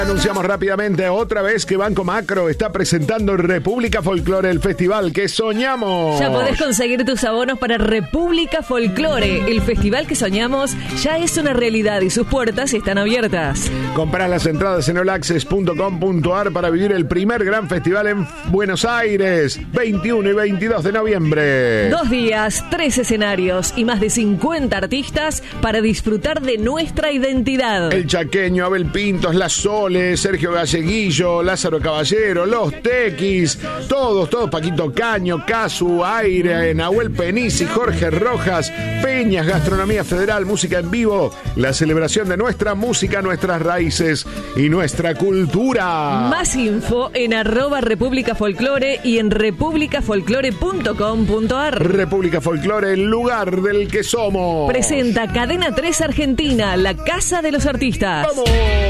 Anunciamos rápidamente otra vez que Banco Macro está presentando República Folklore, el festival que soñamos. Ya podés conseguir tus abonos para República Folklore. El festival que soñamos ya es una realidad y sus puertas están abiertas. Comprás las entradas en allaccess.com.ar para vivir el primer gran festival en Buenos Aires, 21 y 22 de noviembre. 2 días, 3 escenarios y más de 50 artistas para disfrutar de nuestra identidad. El Chaqueño, Abel Pintos, La Sole, Sergio Galleguillo, Lázaro Caballero, Los Tequis, todos, Paquito Caño, Casu, Aire, Nahuel Penisi, Jorge Rojas, Peñas, Gastronomía Federal, música en vivo, la celebración de nuestra música, nuestras raíces y nuestra cultura. Más info en @República Folklore y en republicafolklore.com.ar. República Folklore, el lugar del que somos. Presenta Cadena 3 Argentina, la casa de los artistas. ¡Vamos!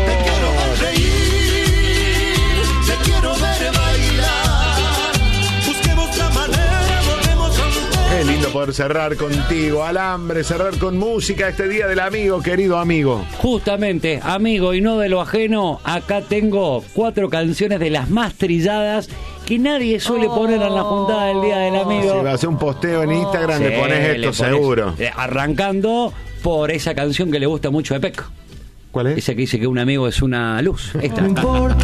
Te quiero ver bailar. Busquemos la manera, volvemos a luchar. Qué lindo poder cerrar contigo, Alambre, cerrar con música este día del amigo, querido amigo. Justamente, amigo, y no de lo ajeno, acá tengo 4 canciones de las más trilladas que nadie suele poner en la juntada del día del amigo. Si vas a hacer un posteo en Instagram, Sí, le pones esto le pones, seguro. Arrancando por esa canción que le gusta mucho de Peco. ¿Cuál es? Ese que dice que un amigo es una luz. Esta. No importa.